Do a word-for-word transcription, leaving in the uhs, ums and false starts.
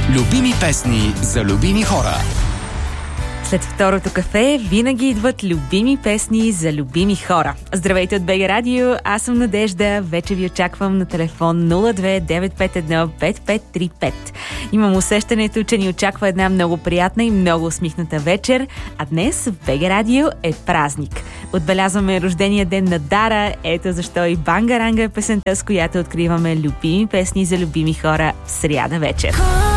Любими песни за любими хора. След второто кафе винаги идват любими песни за любими хора. Здравейте от БГ Радио, аз съм Надежда. Вече ви очаквам на телефон нула две девет пет едно пет пет три пет. Имам усещането, че ни очаква една много приятна и много усмихната вечер, а днес в БГ Радио е празник. Отбелязваме рождения ден на Дара, ето защо и Бангаранга е песента, с която откриваме любими песни за любими хора в сряда вечер.